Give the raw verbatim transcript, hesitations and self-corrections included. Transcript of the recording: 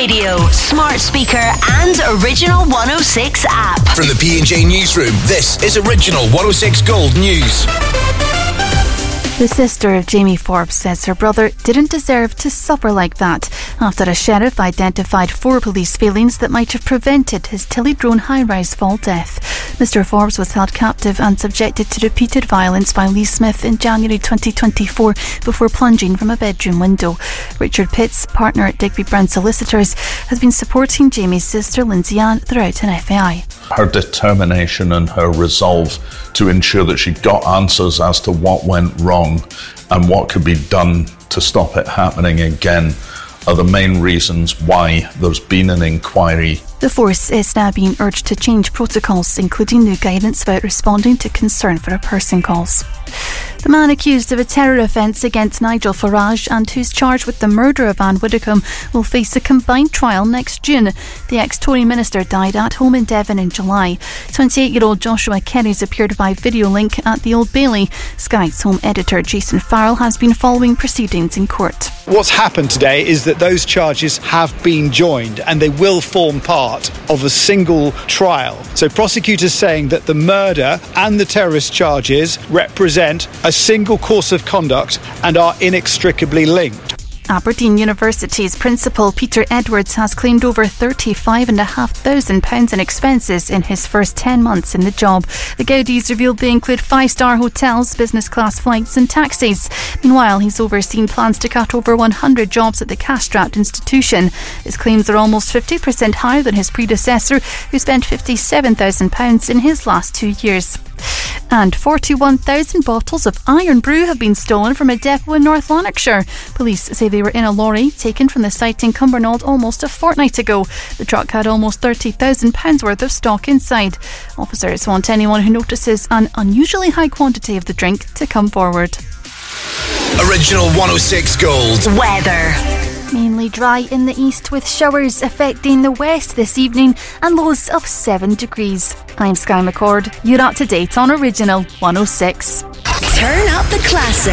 radio, smart speaker and Original one oh six app. From the P and J Newsroom, this is Original one oh six Gold News. The sister of Jamie Forbes says her brother didn't deserve to suffer like that after a sheriff identified four police failings that might have prevented his Tillydrone high-rise fall death. Mister Forbes was held captive and subjected to repeated violence by Lee Smith in January twenty twenty-four before plunging from a bedroom window. Richard Pitts, partner at Digby Brown Solicitors, has been supporting Jamie's sister Lindsay Ann throughout an F A I. Her determination and her resolve to ensure that she got answers as to what went wrong and what could be done to stop it happening again are the main reasons why there's been an inquiry. The force is now being urged to change protocols, including new guidance about responding to concern for a person calls. The man accused of a terror offence against Nigel Farage and who's charged with the murder of Anne Widdecombe will face a combined trial next June. The ex-Tory minister died at home in Devon in July. twenty-eight-year-old Joshua Kenny's appeared by video link at the Old Bailey. Sky's home editor Jason Farrell has been following proceedings in court. What's happened today is that those charges have been joined and they will form part of a single trial. So prosecutors saying that the murder and the terrorist charges represent a single course of conduct and are inextricably linked. Aberdeen University's principal Peter Edwards has claimed over thirty-five thousand five hundred pounds in expenses in his first ten months in the job. The Gaudies revealed they include five-star hotels, business class flights and taxis. Meanwhile, he's overseen plans to cut over one hundred jobs at the cash-strapped institution. His claims are almost fifty percent higher than his predecessor, who spent fifty-seven thousand pounds in his last two years. And forty-one thousand bottles of Iron Brew have been stolen from a depot in North Lanarkshire. Police say they were in a lorry taken from the site in Cumbernauld almost a fortnight ago. The truck had almost thirty thousand pounds worth of stock inside. Officers want anyone who notices an unusually high quantity of the drink to come forward. Original one oh six Gold Weather. Mainly dry in the east with showers affecting the west this evening and lows of seven degrees. I'm Sky McCord. You're up to date on Original one oh six. Turn up the classics.